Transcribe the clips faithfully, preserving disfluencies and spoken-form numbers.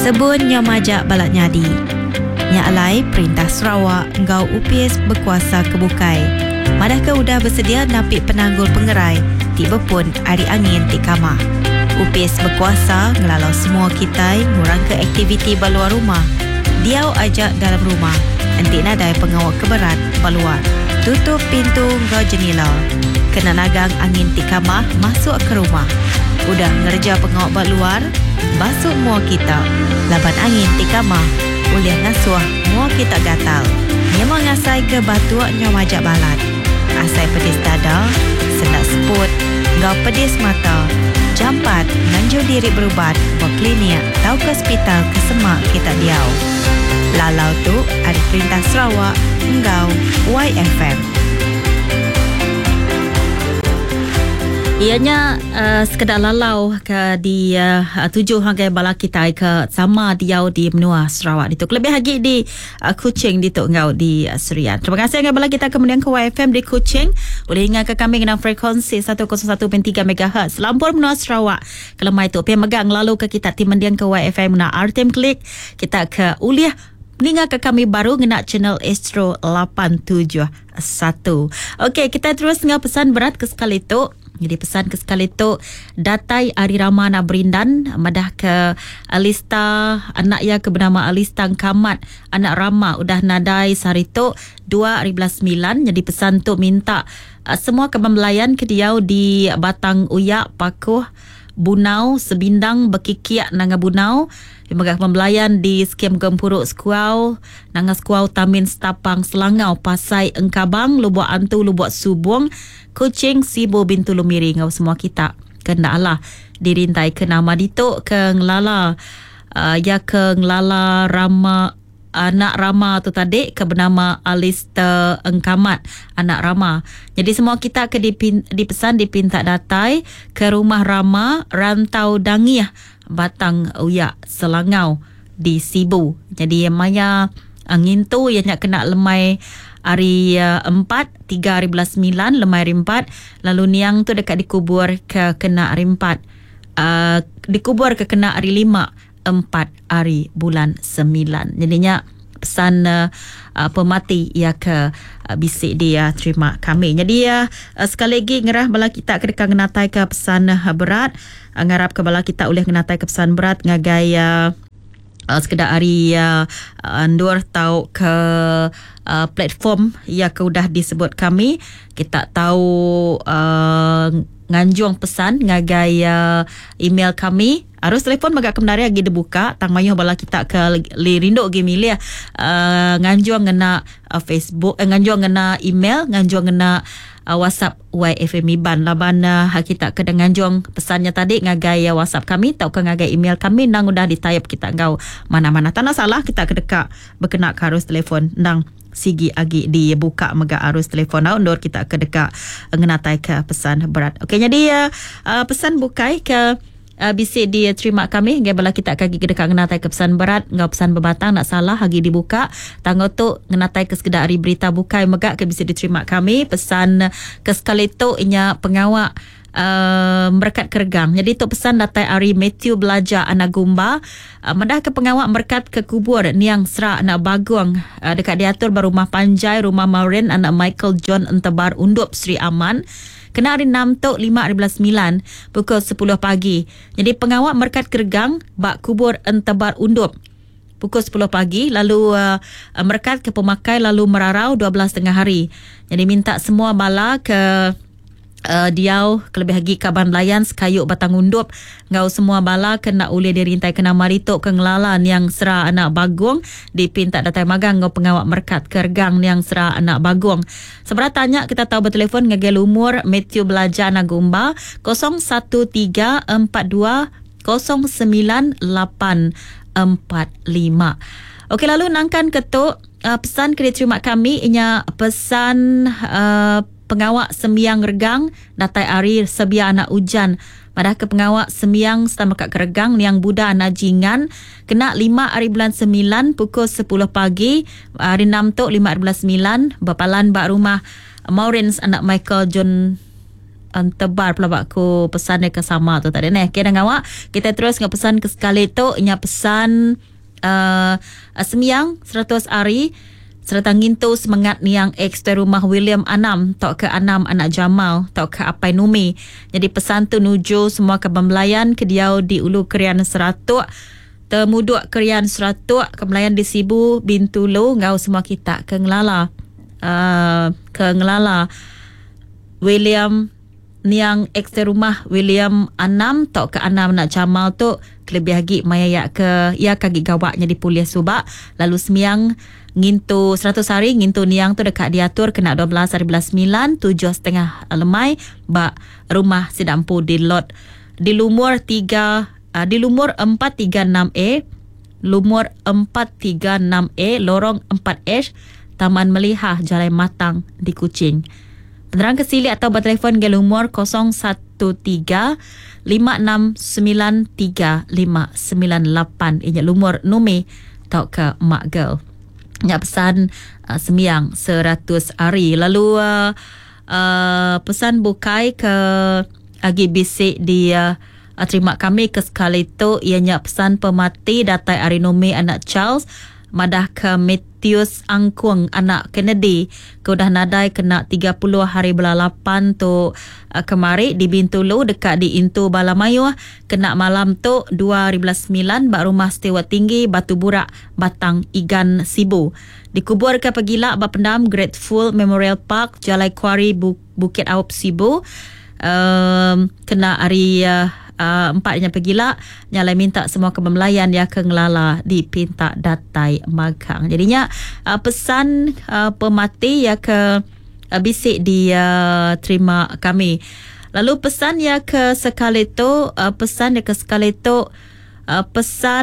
Sebun nya majak balak nyadi. Nya alai Perintah Sarawak ngau U P S berkuasa kebukai. Madah ke udah bersedia napik penanggul pengerai tiba pun ari angin ti kamah. U P S berkuasa ngelalau semua kitai ngurang ke aktiviti baluar rumah. Diau ajak dalam rumah. Entik nadai pengawal keberat baluar. Tutup pintu ngau jenila. Kena nagang angin ti kamah masuk ke rumah. Udah ngerja pengawal baluar, basuh mua kita. Laban angin ti kamah, uliah ngasuh mua kita gatal. Memang ngasai ke batuaknya majak balat. Asai pedis dada, sendak seput, ngau pedis mata. Jampat, nanju diri berubat, buat klinik, tau ke hospital ke semak kita diau. Lalau tu ada Perintah Sarawak, ngau Y F M. Ianya uh, sekedar lalau ke di uh, tujuh hanggai bala kita ke sama diau di menua Sarawak itu. Lebih lagi di uh, Kuching di tu ngau di uh, Serian. Terima kasih hanggai bala kita kemudian ke Y F M di Kuching. Boleh ingat ke kami dengan frekuensi seratus satu perpuluhan tiga megahertz. Lampur menua Sarawak. Kelemah itu pian megang lalu ke kita timendian ke Y F M na Artem Klik. Kita ke Uliah Ninga ke kami baru ngena channel Astro lapan tujuh satu. Okey, kita terus dengan pesan berat ke sekali tu. Jadi pesan ke sekali tu, datai Ari Rama nak berindan madah ke Alista anak ya ke bernama Alista Kamat anak Rama udah nadai sehari tu dua hari belas sembilan. Jadi pesan tu minta uh, semua kebembelayan ke diau di Batang Uyak Pakuh Bunau Sebindang Bekikiak Nanga Bunau. Pemegah pembelayan di skem Gempuruk Skuau Nanga Skuau Tamin Setapang Selangau Pasai Engkabang Lubuk Antu Lubuk Subung Kuching Sibu Bintu Lumiri ngau semua kita kena Allah dirintai ke nama dituk ke ngelala uh, ya ke ngelala Rama anak Rama tu tadi ke bernama Alista Engkamat anak Rama. Jadi semua kita ke dipin, dipesan dipinta datai ke rumah Rama Rantau Dangiah Batang Uyak Selangau di Sibu. Jadi yang maya angin tu yang nak kena lemai hari uh, empat, tiga hari belas sembilan, lemai hari empat. Lalu niang tu dekat dikubur ke kena hari empat. Uh, dikubur ke kena hari lima, empat hari bulan sembilan. Jadinya pesan uh, uh, pemati ia ke uh, bisik dia terima kami. Jadi uh, uh, sekali lagi ngerah bala kita kedekat ngenatai ke pesan uh, berat. Uh, ngarap ke bala kita boleh ngenatai ke pesan berat ngagai uh, Uh, sekedar hari uh, andur tau ke uh, platform yang sudah disebut kami. Kita tahu uh, nganjuang pesan ngagai uh, email kami. Arus telefon magak kemenari lagi dibuka. Tang mayuh bala kita ke li rinduk gi milih uh, nganjuang ngena uh, Facebook, uh, nganjuang ngena email, nganjuang ngena Uh, WhatsApp Y F M Iban laban uh, kita ke dengan jong pesannya tadi ngagai uh, WhatsApp kami tau ke ngagai email kami nang udah ditayap kita ngau mana-mana tanah salah kita kedekak berkena ke arus telefon nang sigi agi dibuka mega arus telefon undur kita kedekak ngenatai ke pesan berat. Okey, jadi uh, uh, pesan bukai ke Uh, bisik dia terima kami ngai bala kita kaki kedekat ngenatai ke pesan berat ngau pesan berbatang nak salah hagi dibuka tanggo tu ngenatai ke sekedar hari berita bukai megak ke bisik diterima kami pesan ke sekali tu inya pengawak uh, merkat keregang. Jadi tu pesan datai Ari Matthew belajar anak gumba uh, medah ke pengawak merkat ke kubur niang serak anak bagung uh, dekat diatur berumah Panjai rumah Maureen anak Michael John Entebar Undup Sri Aman. Kena hari enam tu lima hari belas sembilan pukul sepuluh pagi. Jadi pengawak merkat keregang bak kubur Entebar Undup pukul sepuluh pagi. Lalu uh, merkat ke pemakai lalu merarau dua belas tengah hari. Jadi minta semua bala ke Uh, diau kelebih lagi kaban layan sekayuk Batang Undup ngau semua bala kena ulih dirintai kena maritok ke ngelalan yang sera anak bagung dipinta datai magang ngau pengawak merkat kergang yang sera anak bagung. Seberat tanya kita tahu bertelefon ngagel umur Matthew belajar anak gumba kosong satu tiga empat dua kosong sembilan lapan empat lima. Okey, lalu nangkan ketuk uh, pesan kena terima kami inya pesan uh, pengawak sembiang regang datai ari sebia anak hujan pada ke pengawak sembiang setama kat keregang yang Buddha anak jingan kena lima hari bulan sembilan pukul sepuluh pagi hari enam tu lima hari bulan sembilan bapalan bak rumah Maureen anak Michael John um, tebar pelabak ku pesan dia ke sama tu tak ada ni. Okay dengan awak. Kita terus dengan pesan ke sekali tu. Nya pesan uh, Semiang seratus hari serta ngintu semangat niang ex dari rumah William Anam tok ke Anam anak Jamal tok ke Apai Numi. Jadi pesan tu nuju semua ke Bembelayan ke Diau di Ulu Kerian Seratuk temuduk Kerian Seratuk Kebelayan di Sibu Bintulu ngau semua kita ke Ngelala uh, ke Ngelala William niang ex dari rumah William Anam tok ke Anam anak Jamal tu kelebih lagi mayayak ke ia kaki gawaknya di Pulia Subak. Lalu Semiang ngintu seratus hari ngintu niang tu dekat diatur kena dua belas hari belas sembilan tujuh setengah lemai bak rumah sidampu di lot di lumur tiga uh, di lumur empat tiga enam A lumur empat tiga enam A lorong empat H Taman Melihah Jalan Matang di Kuching. Penerang kesili atau bertelefon ke lumur kosong satu tiga lima enam sembilan tiga lima sembilan lapan ini lumur Numi tau ke Mak Girl. Nak pesan uh, Semiang seratus hari. Lalu uh, uh, pesan bukai ke agi bisik di uh, terima kami ke sekali itu ianya pesan pemati datai Arinome anak Charles madah ke Matthews Angkung anak Kennedy ke udah nadai kena tiga puluh hari belalapan tu uh, kemari di Bintulu dekat di Intu Balamayu kena malam tu dua ribu sembilan bak rumah Setewa Tinggi Batu Burak Batang Igan Sibu dikubur ke Pegila bak pendam Grateful Memorial Park Jalai Kuari Bukit Aup Sibu um, kena hari uh, Uh, empatnya Pegila nyalai minta semua kebembelayan ya ke Ngelala di Pintak Datai Magang. Jadinya uh, pesan uh, pemati ya ke uh, bisik di uh, terima kami. Lalu pesan ya ke sekali tu uh, pesan ya ke sekali tu uh, pesan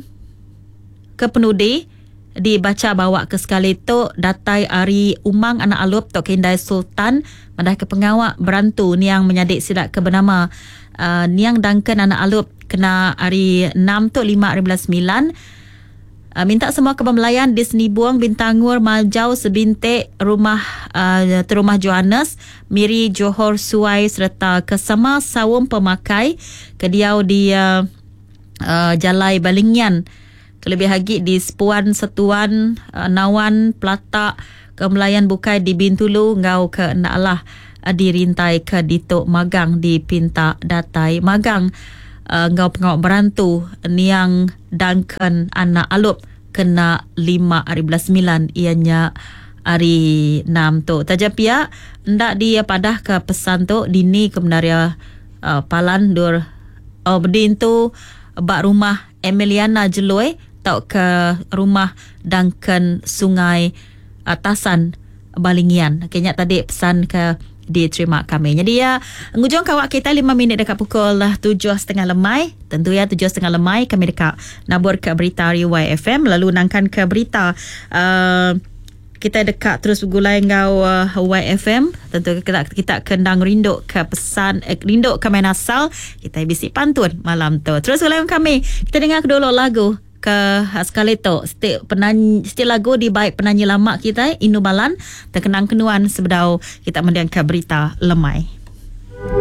ke penudi dibaca bawa ke sekali tu datai Ari Umang anak Alup Tok Indai Sultan madah ke pengawak berantu ni yang menyadik sidak ke bernama Uh, Niang Duncan anak Alup kena hari enam tu lima hari belas sembilan uh, minta semua kebembelayan di Seni Buang Bintangur Maljau Sebintik rumah uh, terumah Johannes Miri Johor Suai serta kesama sawum pemakai kediau di uh, uh, Jalai Balingian kelebih lagi di Sepuan Setuan uh, Nawan Pelatak kebembelayan bukai di Bintulu ngau ke Naalah dirintai ke Ditok Magang di Pintak Datai Magang uh, ngau pengawak berantu Niang Duncan anak Alup kena lima hari belas sembilan ianya hari enam tu tajam pia ndak dia padah ke pesan tu dini kebenaria uh, palan dur oh, berdin tu bak rumah Emiliana Jeloi tau ke rumah Duncan Sungai Atasan Balingian. Kayaknya tadi pesan ke diterima kami. Jadi ya, ngujung kawak kita lima minit dekat pukul tujuh setengah lemai. Tentu ya tujuh setengah lemai kami dekat nabur ke berita Y F M. Lalu nangkan ke berita uh, kita dekat terus gulai ngau uh, Y F M. Tentu kita kita kendang rinduk ke pesan eh, rinduk ke main asal. Kita bisik pantun malam tu. Terus gulai kami. Kita dengar kedua lagu ke sekali tu setiap penyanyi setiap lagu di baik penyanyi lama kita Inu Balan terkenang kenuan sebedau kita mendengar berita lemai.